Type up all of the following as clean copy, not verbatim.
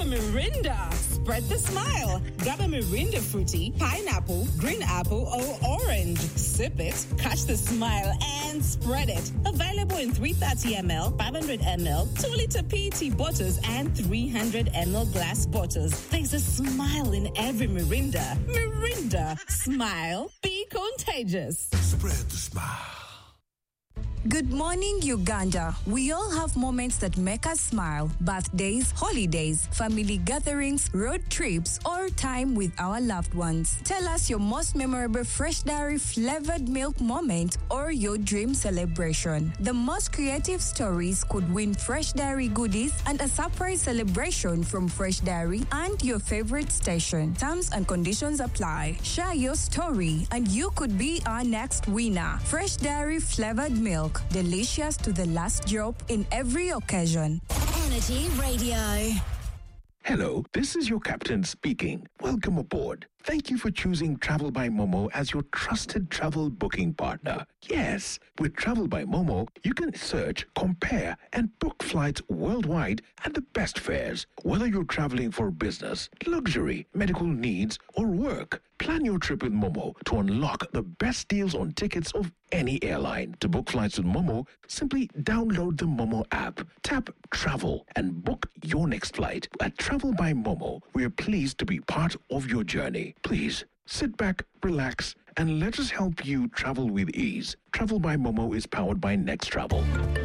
Mirinda. Spread the smile. Grab a Mirinda fruity, pineapple, green apple, or orange. Sip it, catch the smile, and spread it. Available in 330 ml, 500 ml, 2-liter PET bottles, and 300 ml glass bottles. There's a smile in every Mirinda. Mirinda. Smile. Be contagious. Spread the smile. Good morning, Uganda. We all have moments that make us smile. Birthdays, holidays, family gatherings, road trips, or time with our loved ones. Tell us your most memorable Fresh Dairy flavored milk moment or your dream celebration. The most creative stories could win Fresh Dairy goodies and a surprise celebration from Fresh Dairy and your favorite station. Terms and conditions apply. Share your story and you could be our next winner. Fresh Dairy flavored milk. Delicious to the last drop in every occasion. Energy Radio. Hello, this is your captain speaking. Welcome aboard. Thank you for choosing Travel by Momo as your trusted travel booking partner. Yes, with Travel by Momo, you can search, compare, and book flights worldwide at the best fares. Whether you're traveling for business, luxury, medical needs, or work, plan your trip with Momo to unlock the best deals on tickets of any airline. To book flights with Momo, simply download the Momo app, tap Travel, and book your next flight. At Travel by Momo, we're pleased to be part of your journey. Please, sit back, relax, and let us help you travel with ease. Travel by Momo is powered by Next Travel.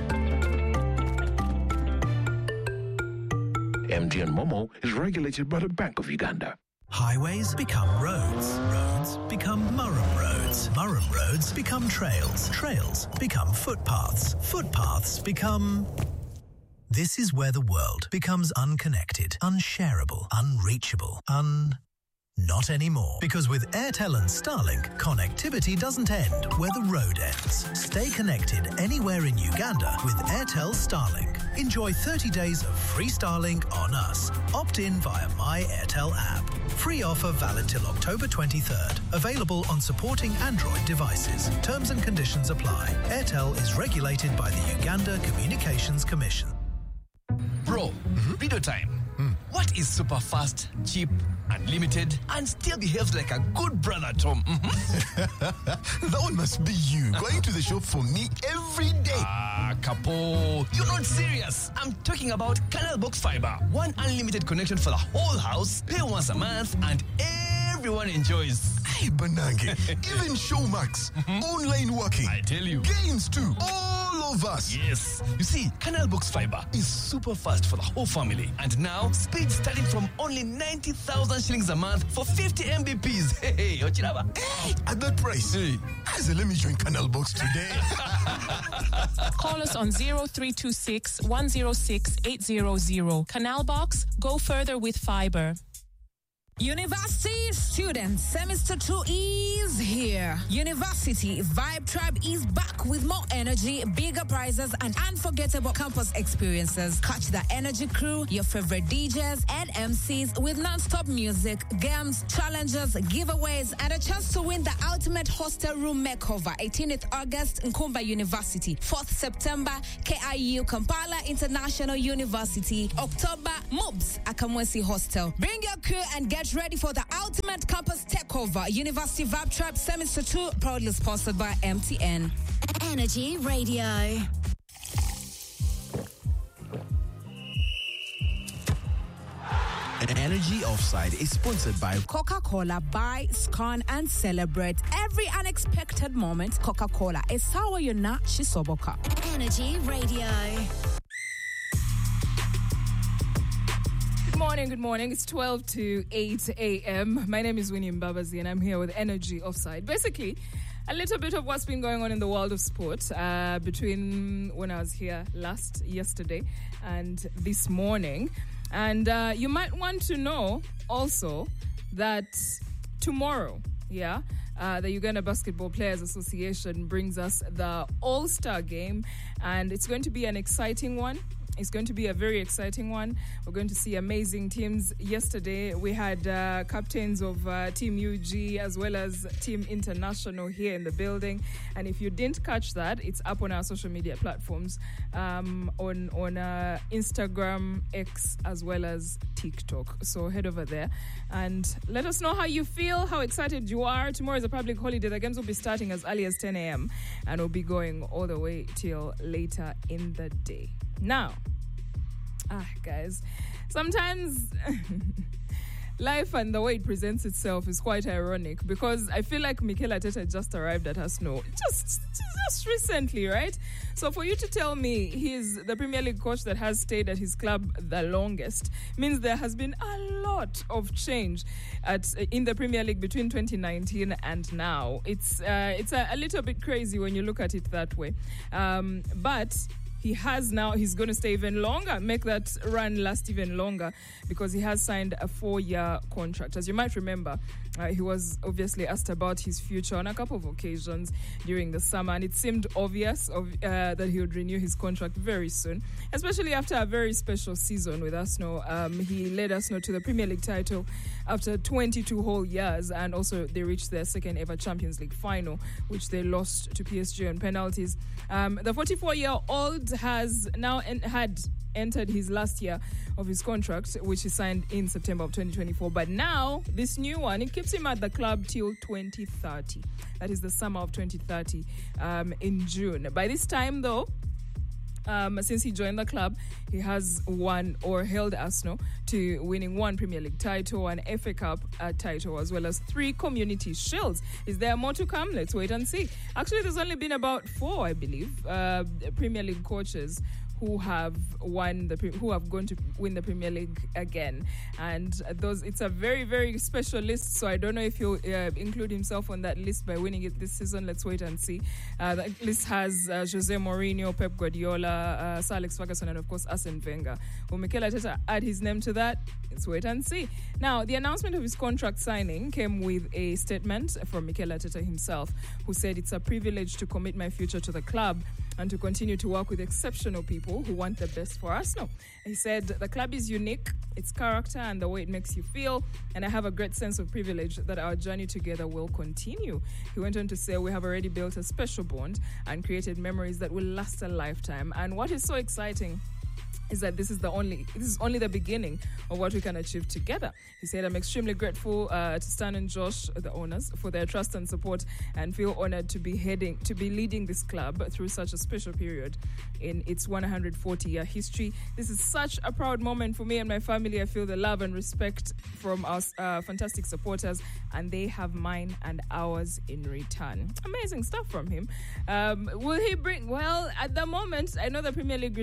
MTN Momo is regulated by the Bank of Uganda. Highways become roads. Roads become Murrum roads. Murrum roads become trails. Trails become footpaths. Footpaths become... This is where the world becomes unconnected, unshareable, unreachable, Not anymore. Because with Airtel and Starlink, connectivity doesn't end where the road ends. Stay connected anywhere in Uganda with Airtel Starlink. Enjoy 30 days of free Starlink on us. Opt in via My Airtel app. Free offer valid till October 23rd. Available on supporting Android devices. Terms and conditions apply. Airtel is regulated by the Uganda Communications Commission. Bro, video time. What is super fast, cheap, unlimited, and still behaves like a good brother, Tom? That one must be you. Going to the shop for me every day. Capo. You're not serious. I'm talking about Canal Box Fiber. One unlimited connection for the whole house. Pay once a month, and everyone enjoys. Hey, Banange. Even Showmax. Online working. I tell you. Games too. All of us. Yes. You see, Canal Box Fiber is super fast for the whole family. And now, speed starting from only 90,000 shillings a month for 50 Mbps. Hey, Ochiraba. Hey, at that price. Hey. Let me join Canal Box today. Call us on 0326 106 800. Canal Box, go further with fiber. University students, semester 2 is here. University Vibe Tribe is back with more energy, bigger prizes, and unforgettable campus experiences. Catch the energy crew, your favorite DJs and MCs with non-stop music, games, challenges, giveaways, and a chance to win the ultimate hostel room makeover. 18th August, Nkumba University. 4th September, KIU Kampala International University. October, MUBS Akamwesi Hostel. Bring your crew and get ready for the ultimate campus takeover. University Vibe Tribe Semester 2, proudly sponsored by MTN. Energy Radio. Energy Offside is sponsored by Coca-Cola. Buy, scan, and celebrate every unexpected moment. Coca-Cola. Esawa yona shisoboka. Energy Radio. Good morning. It's 12 to 8 a.m. My name is Winnie Mbabazi and I'm here with Energy Offside. Basically, a little bit of what's been going on in the world of sport between when I was here yesterday and this morning. And you might want to know also that tomorrow, the Uganda Basketball Players Association brings us the All-Star game, and it's going to be an exciting one. It's going to be a very exciting one. We're going to see amazing teams. Yesterday, we had captains of Team UG as well as Team International here in the building. And if you didn't catch that, it's up on our social media platforms, on Instagram, X, as well as TikTok. So head over there and let us know how you feel, how excited you are. Tomorrow is a public holiday. The games will be starting as early as 10 a.m. and will be going all the way till later in the day. Now, guys, sometimes life and the way it presents itself is quite ironic, because I feel like Mikel Arteta just arrived at Arsenal just recently, right? So for you to tell me he's the Premier League coach that has stayed at his club the longest means there has been a lot of change in the Premier League between 2019 and now. It's a little bit crazy when you look at it that way, but he's going to stay even longer, make that run last even longer, because he has signed a 4-year contract. As you might remember, he was obviously asked about his future on a couple of occasions during the summer, and it seemed obvious that he would renew his contract very soon, especially after a very special season with Arsenal. He led Arsenal to the Premier League title after 22 whole years, and also they reached their second ever Champions League final, which they lost to PSG on penalties. The 44-year-old has now had entered his last year of his contract, which he signed in September of 2024. But now, this new one, it keeps him at the club till 2030. That is the summer of 2030 in June. By this time, though, since he joined the club, he has won or held Arsenal to winning 1 Premier League title, an FA Cup title, as well as 3 Community Shields. Is there more to come? Let's wait and see. Actually, there's only been about 4, I believe, Premier League coaches who have gone to win the Premier League again, and it's a very, very special list. So I don't know if he'll include himself on that list by winning it this season. Let's wait and see. The list has Jose Mourinho, Pep Guardiola, Sir Alex Ferguson, and of course Arsene Wenger. Will Mikel Arteta add his name to that? Let's wait and see. Now, the announcement of his contract signing came with a statement from Mikel Arteta himself, who said, "It's a privilege to commit my future to the club and to continue to work with exceptional people who want the best for Arsenal." He said, "The club is unique, its character and the way it makes you feel, and I have a great sense of privilege that our journey together will continue." He went on to say, "We have already built a special bond and created memories that will last a lifetime. And what is so exciting is that this is only the beginning of what we can achieve together." He said, "I'm extremely grateful to Stan and Josh, the owners, for their trust and support, and feel honored to be leading this club through such a special period in its 140-year history. This is such a proud moment for me and my family. I feel the love and respect from our fantastic supporters, and they have mine and ours in return." Amazing stuff from him. Will he bring... Well, at the moment, I know the Premier League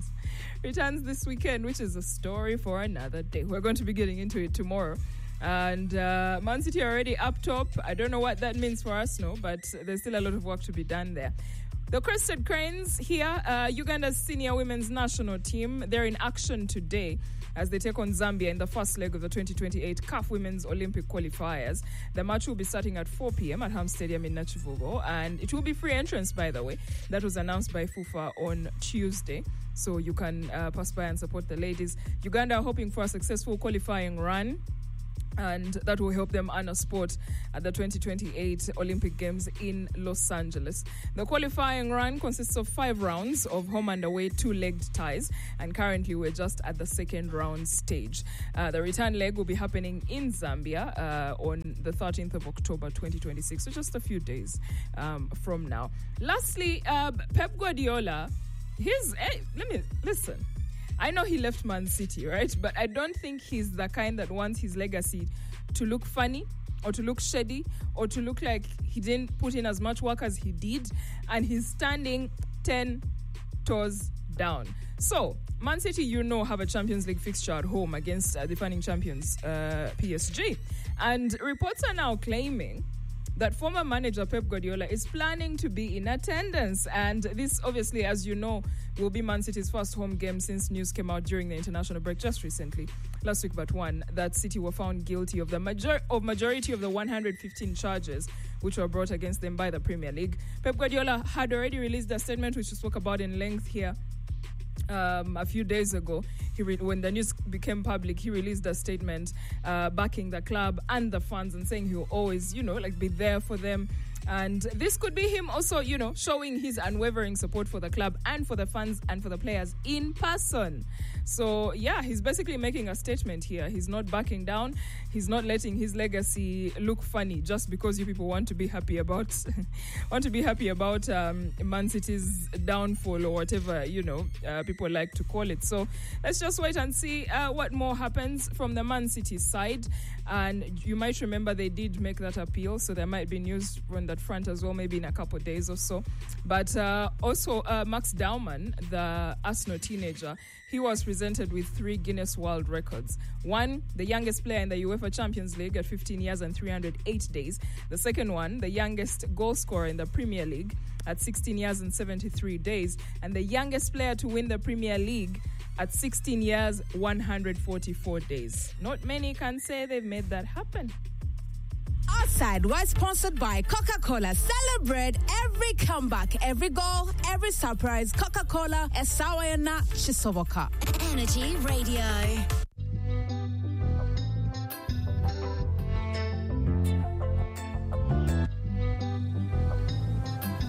returns this weekend, which is a story for another day. We're going to be getting into it tomorrow. And Man City are already up top. I don't know what that means for Arsenal, but there's still a lot of work to be done there. The Crested Cranes here, Uganda's senior women's national team, they're in action today as they take on Zambia in the first leg of the 2028 CAF Women's Olympic qualifiers. The match will be starting at 4 p.m. at Ham Stadium in Nachivugo, and it will be free entrance, by the way. That was announced by FUFA on Tuesday, so you can pass by and support the ladies. Uganda are hoping for a successful qualifying run, and that will help them earn a spot at the 2028 Olympic Games in Los Angeles. The qualifying run consists of 5 rounds of home and away 2-legged ties, and currently we're just at the second round stage. The return leg will be happening in Zambia on the 13th of October 2026, so just a few days from now. Lastly, Pep Guardiola, listen. I know he left Man City, right? But I don't think he's the kind that wants his legacy to look funny or to look shady or to look like he didn't put in as much work as he did, and he's standing 10 toes down. So, Man City, have a Champions League fixture at home against defending champions PSG. And reports are now claiming that former manager Pep Guardiola is planning to be in attendance. And this, obviously, as you know, will be Man City's first home game since news came out during the international break just recently, last week but one, that City were found guilty of the majority of the 115 charges which were brought against them by the Premier League. Pep Guardiola had already released a statement, which we spoke about in length here a few days ago, when the news became public, he released a statement backing the club and the fans and saying he'll always, be there for them. And this could be him also, showing his unwavering support for the club and for the fans and for the players in person. So, yeah, he's basically making a statement here. He's not backing down. He's not letting his legacy look funny just because you people want to be happy about Man City's downfall or whatever, people like to call it. So let's just wait and see what more happens from the Man City side. And you might remember they did make that appeal, so there might be news on that front as well, maybe in a couple of days or so. But also Max Daumann, the Arsenal teenager, he was presented with 3 Guinness World Records. One, the youngest player in the UEFA Champions League at 15 years and 308 days. The second one, the youngest goal scorer in the Premier League at 16 years and 73 days. And the youngest player to win the Premier League at 16 years, 144 days. Not many can say they've made that happen. Outside was sponsored by Coca-Cola. Celebrate every comeback, every goal, every surprise. Coca-Cola, Esawayana, Shisoboka. Energy Radio.